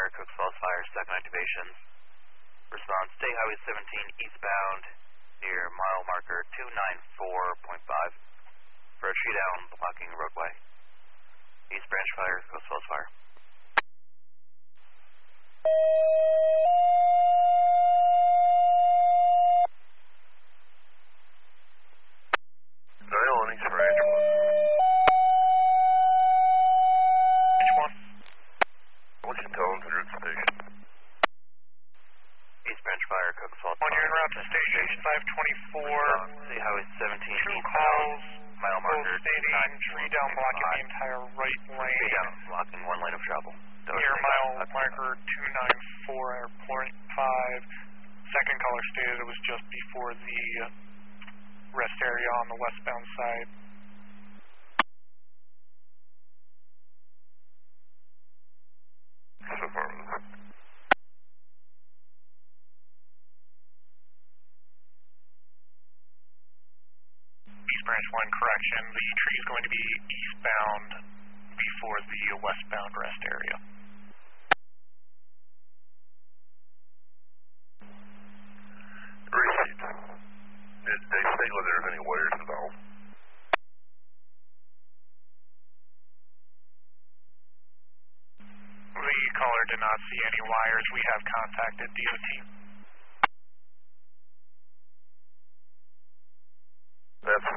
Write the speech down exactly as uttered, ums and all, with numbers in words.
Fire, Cooks Falls Fire, second activation. Response, State Highway seventeen eastbound near mile marker two nine four point five for a tree down blocking roadway. East Branch Fire, Cooks Falls Fire. Dial on East Branch one. Branch one. What's your tone to route station? East Branch Fire, Cooks Falls When Fire. you're en route to station five twenty-four, State Highway seventeen two eastbound, calls, mile both marker stating tree down blocking the entire right Tree lane. down blocking one lane of travel. Near mile marker two nine four point five. Second caller stated it was just before the rest area on the westbound side. Affirmative. East Branch one, correction. The tree is going to be eastbound before the westbound rest area. Received. Did they state whether there's any wires involved? The caller did not see any wires. We have contacted D O T. That's